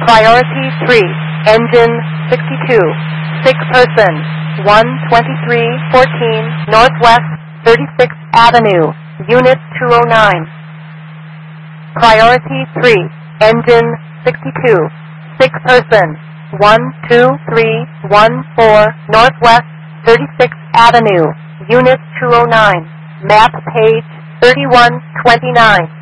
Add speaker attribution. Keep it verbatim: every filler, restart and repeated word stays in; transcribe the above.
Speaker 1: Priority three, engine sixty-two, sick person, one twenty-three fourteen Northwest thirty-sixth Avenue, Unit two oh nine. Priority three, engine sixty-two, sick person, one two three one four Northwest thirty-sixth Avenue, Unit two oh nine. Map page thirty-one twenty-nine.